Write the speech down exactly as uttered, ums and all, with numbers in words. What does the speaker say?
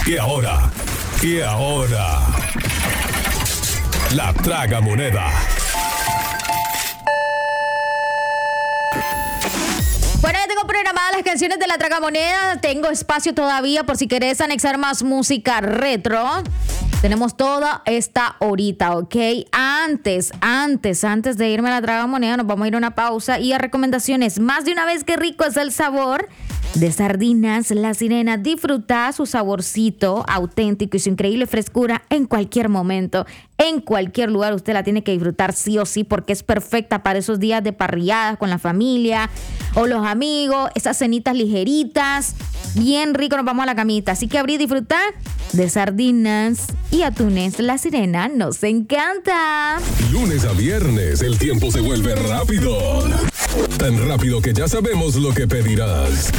Y ahora, y ahora, la tragamoneda. Bueno, ya tengo programadas las canciones de la tragamoneda. Tengo espacio todavía por si querés anexar más música retro. Tenemos toda esta horita, ¿ok? Antes, antes, antes de irme a la tragamoneda, nos vamos a ir a una pausa y a recomendaciones. Más de una vez, qué rico es el sabor de Sardinas La Sirena. Disfruta su saborcito auténtico y su increíble frescura en cualquier momento, en cualquier lugar. Usted la tiene que disfrutar sí o sí porque es perfecta para esos días de parrilladas con la familia o los amigos, esas cenitas ligeritas. Bien rico, nos vamos a la camita. Así que abrí y disfrutar de sardinas y atunes La Sirena. Nos encanta. Lunes a viernes, el tiempo se vuelve rápido. Tan rápido que ya sabemos lo que pedirás.